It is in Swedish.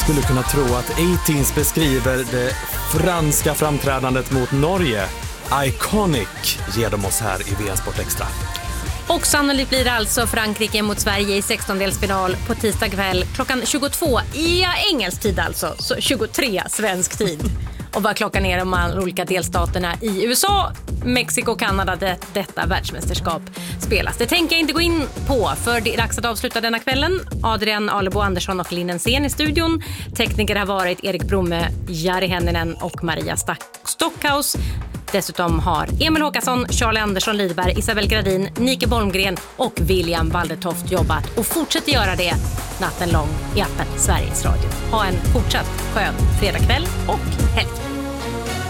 skulle kunna tro att A-Teens beskriver det franska framträdandet mot Norge. Iconic ger de oss här i VM Sport Extra. Och sannolikt blir det alltså Frankrike mot Sverige i 16-delsfinal på tisdag kväll klockan 22 i engelsk tid alltså, så 23 svensk tid. Och vad klockan är de olika delstaterna i USA, Mexiko och Kanada där detta världsmästerskap spelas. Det tänker jag inte gå in på, för det är dags att avsluta denna kvällen. Adrian Alebo Andersson och Linn Sen i studion. Tekniker har varit Erik Bromme, Jari Henninen och Maria Stockhaus. Dessutom har Emil Håkansson, Charlie Andersson Lidberg, Isabel Gradin, Nike Bolmgren och William Waldertoft jobbat och fortsätter göra det natten lång i appen Sveriges Radio. Ha en fortsatt skön fredagkväll och helg.